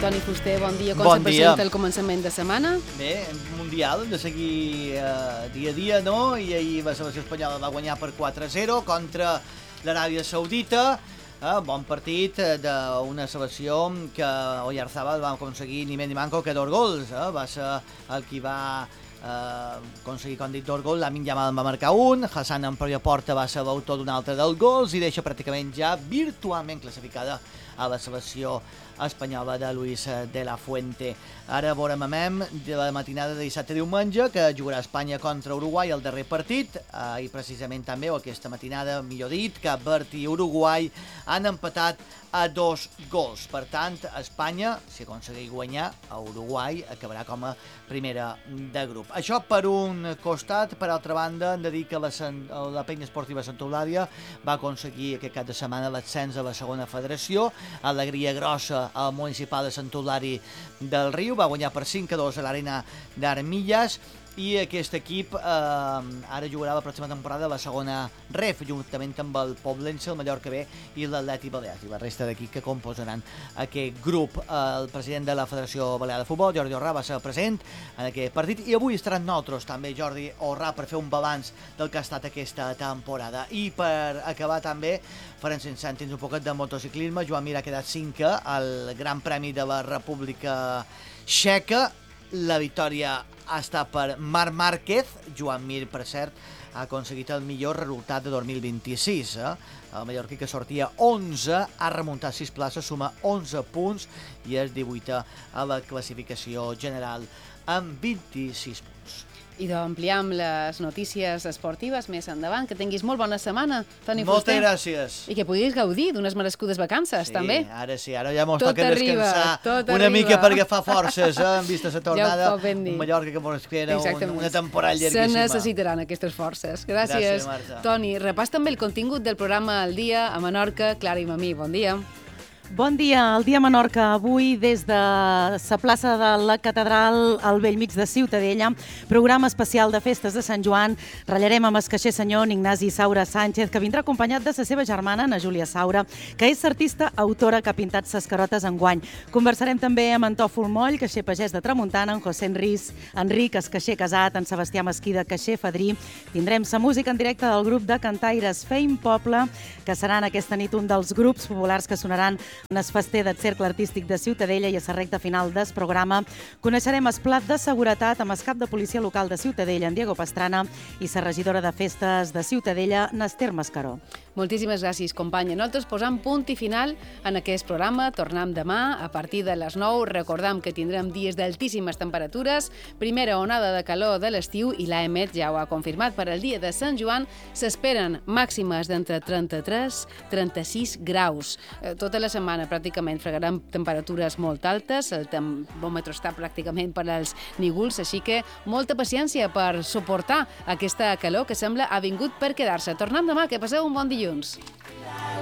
Toni Fuster, bon dia. Com Bon se presenta el començament de setmana? Bé, Mundial, de seguir dia a dia, no? I ahir la selecció espanyola va guanyar per 4-0 contra l'Aràbia Saudita. Bon partit d'una selecció que Oyarzabal va aconseguir ni més ni manco que 2 gols. Va ser el qui va aconseguir, com dic, 2 gols. Lamine Yamal en va marcar un, Hassan en pròpia porta va ser l'autor d'un altre dels gols i deixa pràcticament ja virtualment classificada a la selecció espanyola de Luis de la Fuente. Ara veurem de la matinada de dissabte a diumenge, que jugarà Espanya contra Uruguai el darrer partit, i precisament també, o aquesta matinada, millor dit, Cap Verd i Uruguai han empatat a 2 gols. Per tant, Espanya, si aconsegueix guanyar, a Uruguai acabarà com a primera de grup. Això per un costat. Per altra banda, hem de dir que la Penya Esportiva Santa Eulàlia va aconseguir aquest cap de setmana l'ascens a la segona federació. Alegria grossa al municipal de Sant Eulari del Riu, va guanyar per 5-2 a l'Arena d'Armilles, i aquest equip ara jugarà la pròxima temporada a la segona ref, juntament amb el Poblense, el Mallorca B i l'Atleti Balears, i la resta d'equips que composaran aquest grup. El president de la Federació Balear de Futbol, Jordi Orrà, va ser present en aquest partit, i avui estaran nosaltres també Jordi Orrà per fer un balanç del que ha estat aquesta temporada. I per acabar també farem 5 cèntims un poquet de motociclisme. Joan Mir ha quedat 5è al Gran Premi de la República Txeca. La victòria ha estat per Marc Márquez. Joan Mir, per cert, ha aconseguit el millor resultat de 2026. El mallorquí, que sortia 11, ha remuntat 6 places, suma 11 punts i és 18è a la classificació general amb 26 punts. I d'ampliar amb les notícies esportives més endavant. Que tinguis molt bona setmana, Toni Fuster. Moltes gràcies. I que puguis gaudir d'unes merescudes vacances, també. Sí, ara ja mos toca descansar una mica per agafar forces, en vista la tornada. Ja ho pot dir. Un Mallorca que mos espera una temporada llarguíssima. Se necessitaran aquestes forces. Gràcies, Marta. Toni. Repàs també el contingut del programa al dia a Menorca. Clara i Mamí, bon dia. Bon dia, el dia Menorca. Avui, des de la plaça de la Catedral al bell mig de Ciutadella, programa especial de festes de Sant Joan. Ratllarem amb el caixer senyor Ignasi Saura Sánchez, que vindrà acompanyat de la seva germana, Ana Júlia Saura, que és l'artista autora que ha pintat ses carotes enguany. Conversarem també amb Antòfol Moll, caixer pagès de Tramuntana, en José Enric, el caixer casat, en Sebastià Mesquida, caixer fadrí. Tindrem la música en directe del grup de cantaires Feim Poble, que seran aquesta nit un dels grups populars que sonaran en el fester del Cercle Artístic de Ciutadella, i a la recta final del programa coneixerem el plat de seguretat amb el cap de policia local de Ciutadella, en Diego Pastrana, i la regidora de festes de Ciutadella, Nester Mascaró. Moltíssimes gràcies, companya. Nosaltres posam punt i final en aquest programa. Tornem demà a partir de les 9. Recordam que tindrem dies d'altíssimes temperatures, primera onada de calor de l'estiu, i l'AEMET ja ho ha confirmat. Per al dia de Sant Joan s'esperen màximes d'entre 33 i 36 graus. Tota la setmana pràcticament fregarem temperatures molt altes, el termòmetre està pràcticament per als nígols, així que molta paciència per suportar aquesta calor que sembla ha vingut per quedar-se. Tornem demà, que passeu un bon dilluns.